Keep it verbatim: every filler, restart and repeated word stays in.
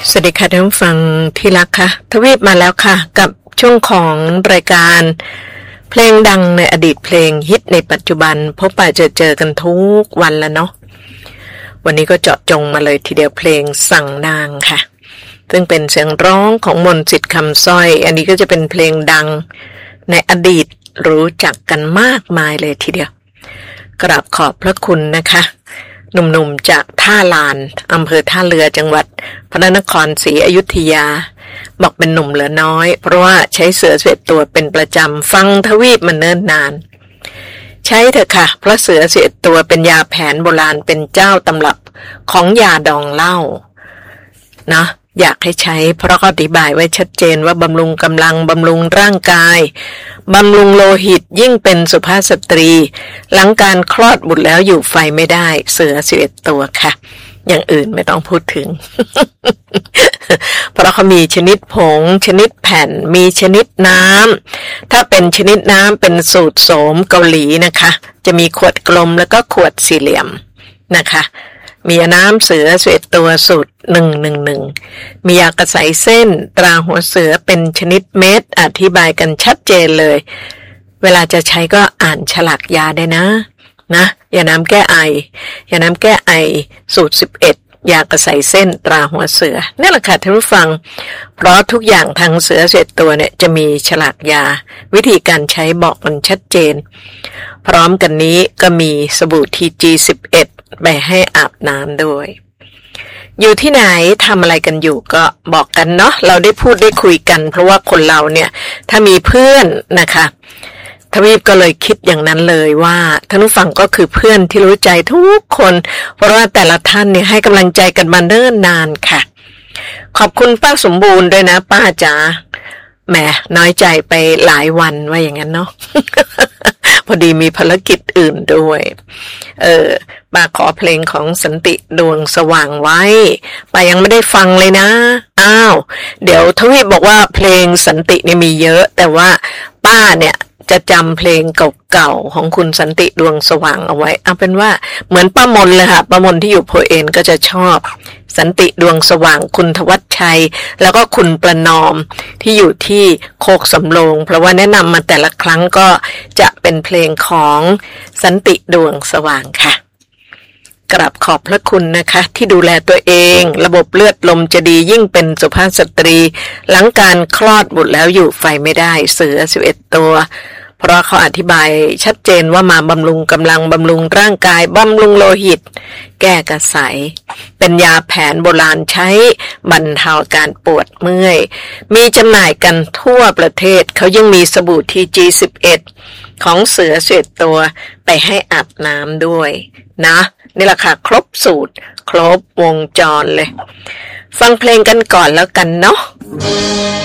สวัสดีค่ะท่านผู้ฟังที่รักค่ะทวีปมาแล้วค่ะกับช่วงของรายการเพลงดังในอดีตเพลงฮิตในปัจจุบันพบปะเจอเจอกันทุกวันแล้วเนาะวันนี้ก็เจาะจงมาเลยทีเดียวเพลงสั่งนางค่ะซึ่งเป็นเสียงร้องของมนต์สิทธิ์คำสร้อยอันนี้ก็จะเป็นเพลงดังในอดีตรู้จักกันมากมายเลยทีเดียวกราบขอบพระคุณนะคะหนุ่มๆจากท่าลานอำเภอท่าเรือจังหวัดพระนครศรีอยุธยาบอกเป็นหนุ่มเหลือน้อยเพราะว่าใช้เสือเสวยตัวเป็นประจำฟังทวีปมาเนิ่นนานใช้เถอะค่ะเพราะเสือเสวยตัวเป็นยาแผนโบราณเป็นเจ้าตำรับของยาดองเหล้านะอยากให้ใช้เพราะเขาอธิบายไว้ชัดเจนว่าบำรุงกำลังบำรุงร่างกายบำรุงโลหิตยิ่งเป็นสุภาพสตรีหลังการคลอดบุตรแล้วอยู่ไฟไม่ได้เสือสิบเอ็ดตัวค่ะอย่างอื่นไม่ต้องพูดถึง เพราะเขามีชนิดผงชนิดแผ่นมีชนิดน้ำถ้าเป็นชนิดน้ำเป็นสูตรโสมเกาหลีนะคะจะมีขวดกลมแล้วก็ขวดสี่เหลี่ยมนะคะมีน้ำเสือสิบเอ็ดตัวสูตรหนึ่งหนึ่งหนึ่งมียากระใสเส้นตราหัวเสือเป็นชนิดเม็ดอธิบายกันชัดเจนเลยเวลาจะใช้ก็อ่านฉลากยาได้นะนะยาน้ำแก้ไอยาน้ำแก้ไอสูตรสิบเอ็ดยากระใสเส้นตราหัวเสือนี่แหละค่ะท่านผู้ฟังเพราะทุกอย่างทางเสือสิบเอ็ดตัวเนี่ยจะมีฉลากยาวิธีการใช้บอกมันชัดเจนพร้อมกันนี้ก็มีสบู่ ที จี สิบเอ็ดไปให้อาบน้ำด้วยอยู่ที่ไหนทำอะไรกันอยู่ก็บอกกันเนาะเราได้พูดได้คุยกันเพราะว่าคนเราเนี่ยถ้ามีเพื่อนนะคะทวีปก็เลยคิดอย่างนั้นเลยว่าท่านผู้ฟังก็คือเพื่อนที่รู้ใจทุกคนเพราะว่าแต่ละท่านเนี่ยให้กำลังใจกันมาเนิ่นนานค่ะขอบคุณป้าสมบูรณ์ด้วยนะป้าจ๋าแหมน้อยใจไปหลายวันว่าอย่างนั้นเนาะ พอดีมีภารกิจอื่นด้วยเออป้าขอเพลงของสันติดวงสว่างไว้ป้ายังไม่ได้ฟังเลยนะอ้าวเดี๋ยวทวีปบอกว่าเพลงสันติเนี่ยมีเยอะแต่ว่าป้าเนี่ยจะจำเพลงเก่าๆของคุณสันติดวงสว่างเอาไว้เอาเป็นว่าเหมือนป้ามนเลยค่ะป้ามนที่อยู่โพเอนก็จะชอบสันติดวงสว่างคุณทวัชชัยแล้วก็คุณประนอมที่อยู่ที่โคกสำโรงเพราะว่าแนะนำมาแต่ละครั้งก็จะเป็นเพลงของสันติดวงสว่างค่ะกราบขอบพระคุณนะคะที่ดูแลตัวเองระบบเลือดลมจะดียิ่งเป็นสุภาพสตรีหลังการคลอดบุตรแล้วอยู่ไฟไม่ได้เสือสิบเอ็ดตัวเพราะเขาอธิบายชัดเจนว่ามาบำรุงกำลังบำรุงร่างกายบำรุงโลหิตแก้กระสายเป็นยาแผนโบราณใช้บรรเทาการปวดเมื่อยมีจำหน่ายกันทั่วประเทศเขายังมีสบู่ ที จี สิบเอ็ดของเสือสิบเอ็ดตัวไปให้อาบน้ำด้วยนะนี่แหละค่ะครบสูตรครบวงจรเลยฟังเพลงกันก่อนแล้วกันเนาะ